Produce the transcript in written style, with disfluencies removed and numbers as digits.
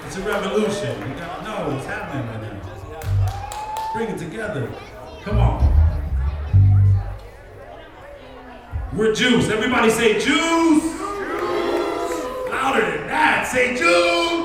It's a revolution. You gotta know what's happening right now. Bring it together. Come on. We're Juice. Everybody say Juice. Louder than that. Say Juice.